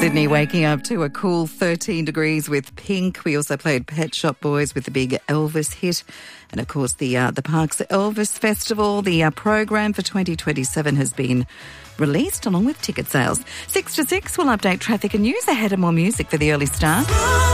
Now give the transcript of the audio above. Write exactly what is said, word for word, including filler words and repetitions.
Sydney waking up to a cool thirteen degrees with Pink. We also played Pet Shop Boys with the big Elvis hit. And, of course, the uh, the Parks Elvis Festival, the uh, program for twenty twenty-seven has been released along with ticket sales. Six to six, we'll update traffic and news ahead of more music for the early start.